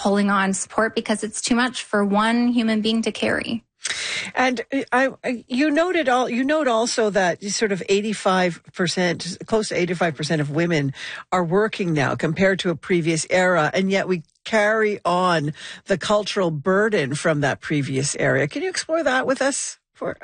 pulling on support because it's too much for one human being to carry. And you note also that sort of 85%, close to 85% of women are working now compared to a previous era, and yet we carry on the cultural burden from that previous era. Can you explore that with us?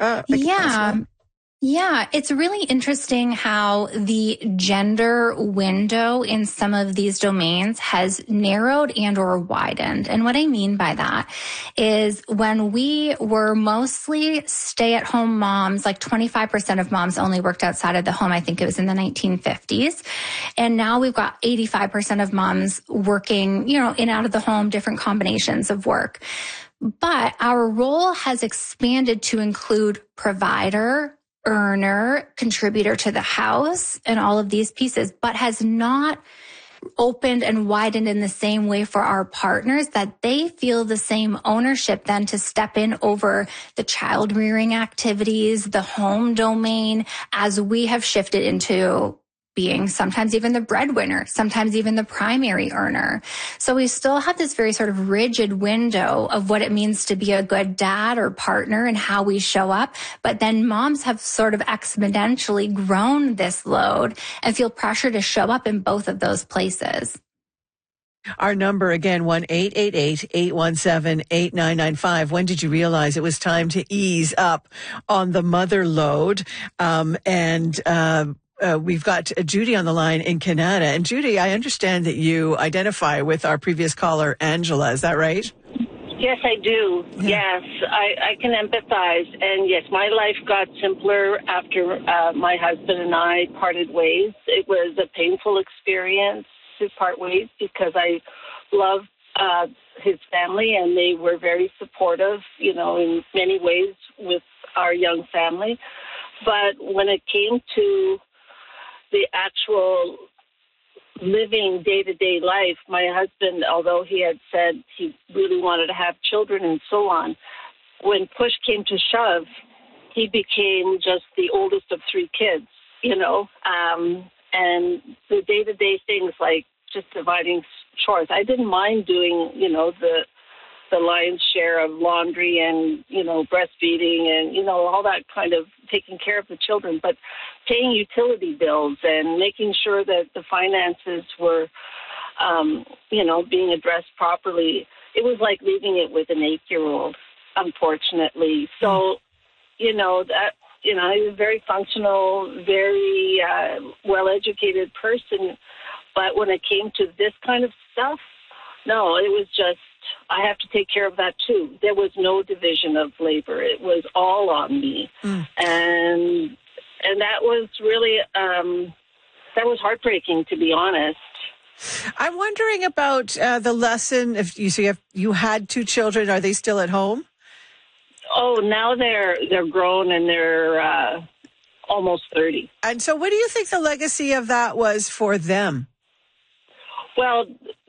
Yeah, it's really interesting how the gender window in some of these domains has narrowed and or widened. And what I mean by that is when we were mostly stay-at-home moms, like 25% of moms only worked outside of the home. I think it was in the 1950s. And now we've got 85% of moms working, in and out of the home, different combinations of work. But our role has expanded to include provider, earner, contributor to the house, and all of these pieces, but has not opened and widened in the same way for our partners that they feel the same ownership then to step in over the child rearing activities, the home domain, as we have shifted into being sometimes even the breadwinner, sometimes even the primary earner. So we still have this very sort of rigid window of what it means to be a good dad or partner and how we show up. But then moms have sort of exponentially grown this load and feel pressure to show up in both of those places. Our number again, 1-888-817-8995. When did you realize it was time to ease up on the mother load? We've got Judy on the line in Canada. And Judy, I understand that you identify with our previous caller, Angela. Is that right? Yes, I do. Yeah. Yes, I can empathize. And yes, my life got simpler after my husband and I parted ways. It was a painful experience to part ways because I loved his family and they were very supportive, in many ways with our young family. But when it came to the actual living day-to-day life, my husband, although he had said he really wanted to have children and so on, when push came to shove, he became just the oldest of three kids, and the day-to-day things like just dividing chores. I didn't mind doing, the lion's share of laundry and, breastfeeding and, all that kind of taking care of the children, but paying utility bills and making sure that the finances were, being addressed properly. It was like leaving it with an 8-year-old, unfortunately. So, he was a very functional, very well-educated person. But when it came to this kind of stuff, no, it was just, I have to take care of that too. There was no division of labor. It was all on me. And that was really, that was heartbreaking, to be honest. I'm wondering about the lesson. If you had two children, are they still at home? Oh, now they're grown and they're almost 30. And so what do you think the legacy of that was for them? Well,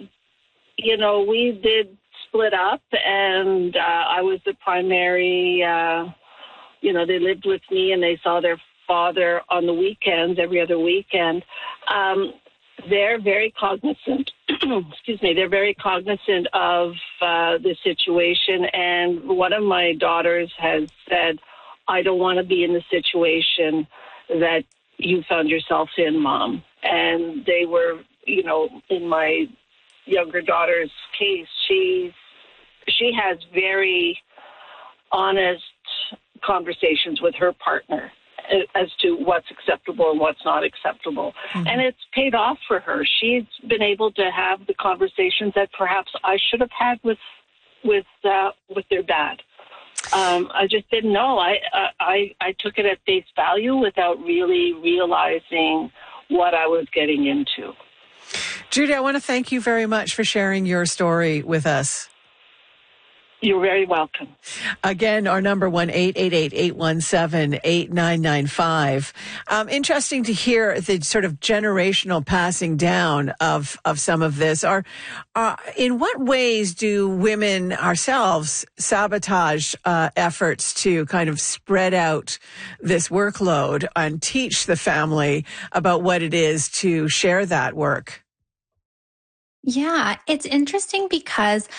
we did split up, and I was the primary, they lived with me, and they saw their father on the weekends, every other weekend. They're very cognizant, they're very cognizant of the situation, and one of my daughters has said, I don't want to be in the situation that you found yourself in, Mom. And they were, in my younger daughter's case, she has very honest conversations with her partner as to what's acceptable and what's not acceptable. Mm-hmm. And it's paid off for her. She's been able to have the conversations that perhaps I should have had with their dad. I just didn't know. I took it at face value without really realizing what I was getting into. Judy, I want to thank you very much for sharing your story with us. You're very welcome. Again, our number 1-888-817-8995. Interesting to hear the sort of generational passing down of some of this. In what ways do women ourselves sabotage efforts to kind of spread out this workload and teach the family about what it is to share that work? Yeah, it's interesting because